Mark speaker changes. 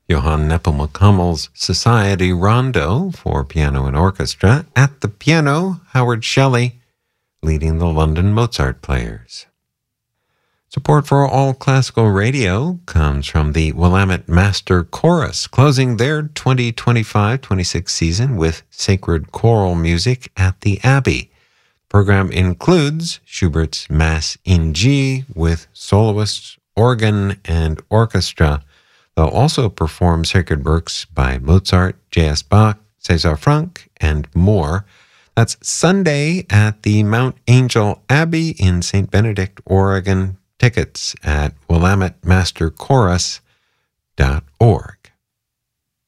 Speaker 1: Johann Nepomuk Hummel's Society Rondo for piano and orchestra. At the piano, Howard Shelley, leading the London Mozart Players. Support for All Classical Radio comes from the Willamette Master Chorus, closing their 2025-26 season with sacred choral music at the Abbey. The program includes Schubert's Mass in G with soloists, organ, and orchestra. They'll also perform sacred works by Mozart, J.S. Bach, César Franck, and more. That's Sunday at the Mount Angel Abbey in St. Benedict, Oregon. Tickets at WillametteMasterChorus.org.